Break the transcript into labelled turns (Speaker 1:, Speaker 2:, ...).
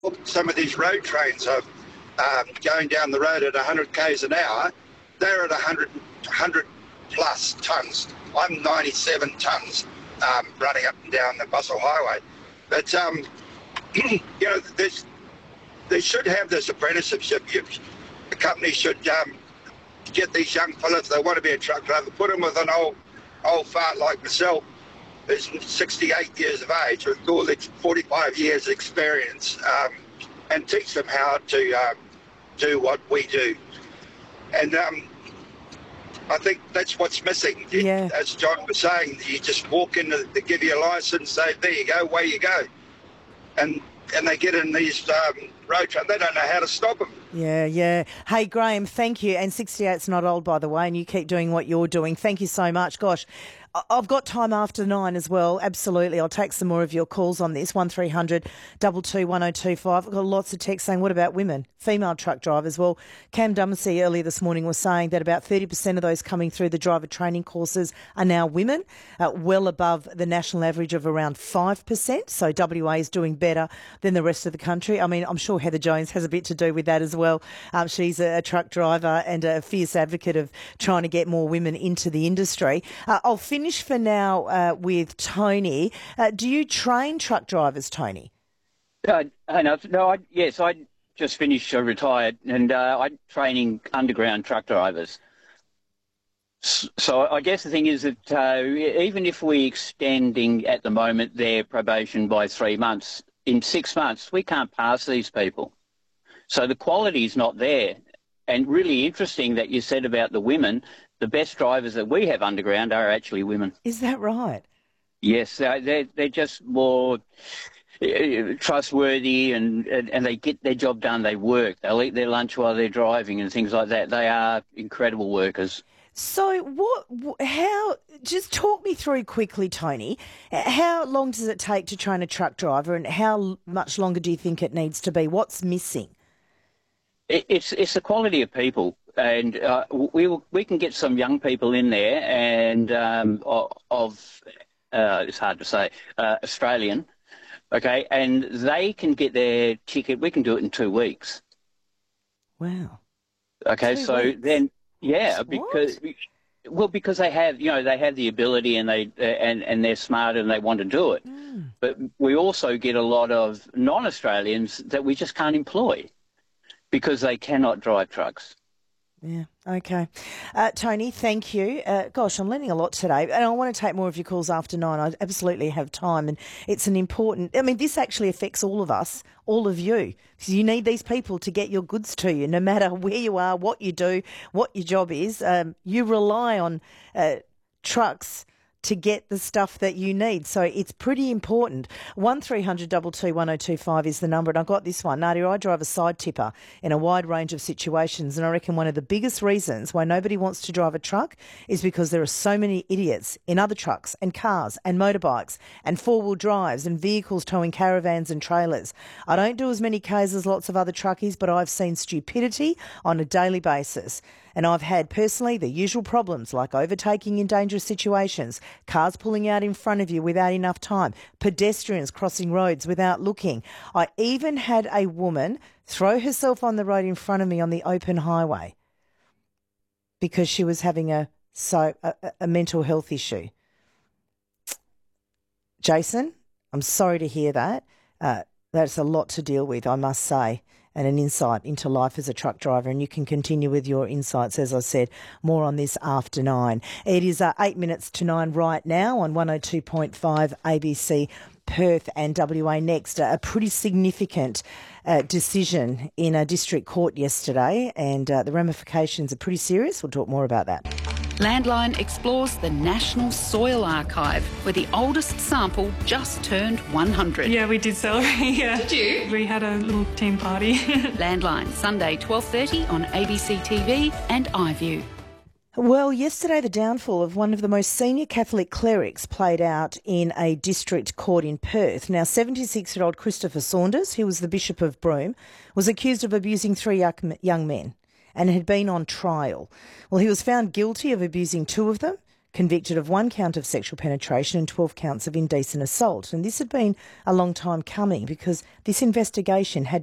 Speaker 1: some of these road trains are going down the road at 100 k's an hour. They're at 100 plus tonnes. I'm 97 tonnes running up and down the Bustle Highway. But they should have this apprenticeship. The company should get these young fellas, if they want to be a truck driver, put them with an old fart like myself, who's 68 years of age, with all 45 years experience, and teach them how to do what we do. And I think that's what's missing.
Speaker 2: Yeah.
Speaker 1: As John was saying, you just walk in, they give you a licence, say, there you go, away you go. And they get in these road trucks, they don't know how to stop them.
Speaker 2: Yeah. Hey, Graham, thank you. And 68's not old, by the way, and you keep doing what you're doing. Thank you so much. Gosh, I've got time after 9 as well. Absolutely. I'll take some more of your calls on this. 1300 22 1025. I've got lots of texts saying, what about women? Female truck drivers. Well, Cam Dumacy earlier this morning was saying that about 30% of those coming through the driver training courses are now women, well above the national average of around 5%. So WA is doing better than the rest of the country. I mean, I'm sure Heather Jones has a bit to do with that as well. She's a truck driver and a fierce advocate of trying to get more women into the industry. I'll finish for now with Tony. Do you train truck drivers, Tony?
Speaker 3: Yes, I just finished retired, and I'm training underground truck drivers. So I guess the thing is that even if we're extending at the moment their probation by 3 months, in 6 months we can't pass these people. So the quality is not there. And really interesting that you said about the women. The best drivers that we have underground are actually women.
Speaker 2: Is that right?
Speaker 3: Yes, they're just more trustworthy and they get their job done. They work. They'll eat their lunch while they're driving and things like that. They are incredible workers.
Speaker 2: So just talk me through quickly, Tony, how long does it take to train a truck driver and how much longer do you think it needs to be? What's missing?
Speaker 3: It's the quality of people. And we can get some young people in there and it's hard to say, Australian, okay, and they can get their ticket. We can do it in 2 weeks.
Speaker 2: Wow.
Speaker 3: Okay,
Speaker 2: 2
Speaker 3: so
Speaker 2: weeks?
Speaker 3: then, yeah,
Speaker 2: What?
Speaker 3: because they have the ability and they're smart and they want to do it. But we also get a lot of non-Australians that we just can't employ because they cannot drive trucks.
Speaker 2: Yeah, okay. Tony, thank you. Gosh, I'm learning a lot today, and I want to take more of your calls after 9. I absolutely have time, and it's this actually affects all of us, all of you, because you need these people to get your goods to you, no matter where you are, what you do, what your job is. You rely on trucks to get the stuff that you need. So it's pretty important. 1300 22 1025 is the number. And I got this one. Nadia, I drive a side tipper in a wide range of situations. And I reckon one of the biggest reasons why nobody wants to drive a truck is because there are so many idiots in other trucks and cars and motorbikes and four-wheel drives and vehicles towing caravans and trailers. I don't do as many Ks as lots of other truckies, but I've seen stupidity on a daily basis. And I've had personally the usual problems like overtaking in dangerous situations, cars pulling out in front of you without enough time, pedestrians crossing roads without looking. I even had a woman throw herself on the road in front of me on the open highway because she was having a mental health issue. Jason, I'm sorry to hear that. That's a lot to deal with, I must say, and an insight into life as a truck driver. And you can continue with your insights, as I said, more on this after 9. It is 8 minutes to 9 right now on 102.5 ABC Perth and WA Next. A pretty significant decision in a district court yesterday, and the ramifications are pretty serious. We'll talk more about that.
Speaker 4: Landline explores the National Soil Archive, where the oldest sample just turned 100.
Speaker 5: Yeah, we did celebrate, yeah.
Speaker 4: Did you?
Speaker 5: We had a little team party.
Speaker 4: Landline, Sunday 12:30 on ABC TV and iView.
Speaker 2: Well, yesterday the downfall of one of the most senior Catholic clerics played out in a district court in Perth. Now, 76-year-old Christopher Saunders, who was the Bishop of Broome, was accused of abusing 3 young men and had been on trial. Well, he was found guilty of abusing 2 of them, convicted of 1 count of sexual penetration and 12 counts of indecent assault. And this had been a long time coming because this investigation had